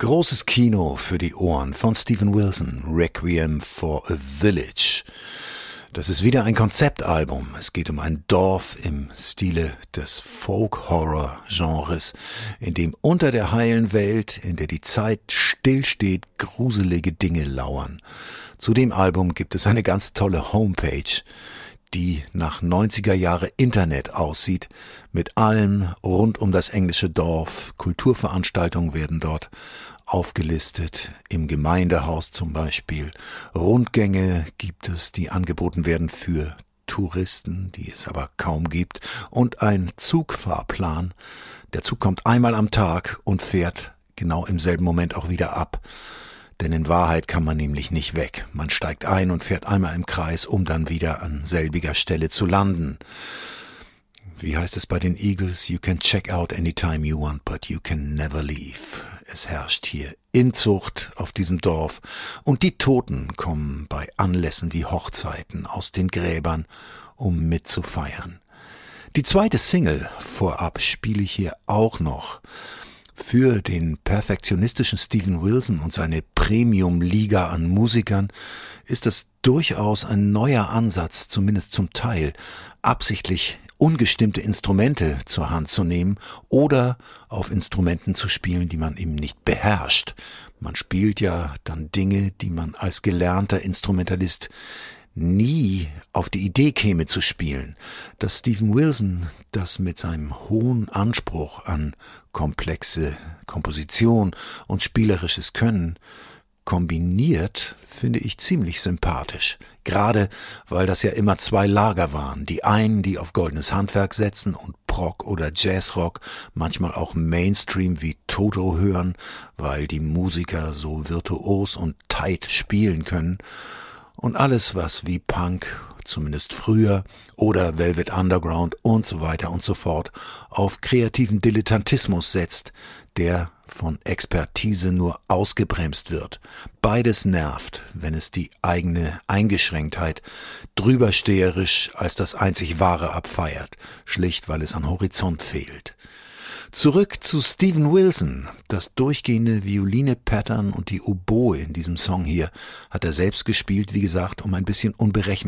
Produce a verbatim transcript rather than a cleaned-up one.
Großes Kino für die Ohren von Steven Wilson, Requiem for a Village. Das ist wieder ein Konzeptalbum. Es geht um ein Dorf im Stile des Folk-Horror-Genres, in dem unter der heilen Welt, in der die Zeit stillsteht, gruselige Dinge lauern. Zu dem Album gibt es eine ganz tolle Homepage, die nach neunziger Jahre Internet aussieht, mit allem rund um das englische Dorf. Kulturveranstaltungen werden dort aufgelistet, im Gemeindehaus zum Beispiel. Rundgänge gibt es, die angeboten werden für Touristen, die es aber kaum gibt. Und ein Zugfahrplan. Der Zug kommt einmal am Tag und fährt genau im selben Moment auch wieder ab. Denn in Wahrheit kann man nämlich nicht weg. Man steigt ein und fährt einmal im Kreis, um dann wieder an selbiger Stelle zu landen. Wie heißt es bei den Eagles? You can check out anytime you want, but you can never leave. Es herrscht hier Inzucht auf diesem Dorf und die Toten kommen bei Anlässen wie Hochzeiten aus den Gräbern, um mitzufeiern. Die zweite Single vorab spiele ich hier auch noch. Für den perfektionistischen Steven Wilson und seine Premium-Liga an Musikern ist das durchaus ein neuer Ansatz, zumindest zum Teil, absichtlich ungestimmte Instrumente zur Hand zu nehmen oder auf Instrumenten zu spielen, die man eben nicht beherrscht. Man spielt ja dann Dinge, die man als gelernter Instrumentalist nie auf die Idee käme zu spielen. Dass Steven Wilson das mit seinem hohen Anspruch an komplexe Komposition und spielerisches Können kombiniert, finde ich ziemlich sympathisch. Gerade weil das ja immer zwei Lager waren. Die einen, die auf goldenes Handwerk setzen und Prog oder Jazzrock, manchmal auch Mainstream wie Toto hören, weil die Musiker so virtuos und tight spielen können. Und alles, was wie Punk, zumindest früher, oder Velvet Underground und so weiter und so fort, auf kreativen Dilettantismus setzt, der von Expertise nur ausgebremst wird. Beides nervt, wenn es die eigene Eingeschränktheit drübersteherisch als das einzig Wahre abfeiert, schlicht weil es an Horizont fehlt. Zurück zu Steven Wilson. Das durchgehende Violine-Pattern und die Oboe in diesem Song hier hat er selbst gespielt, wie gesagt, um ein bisschen unberechenbar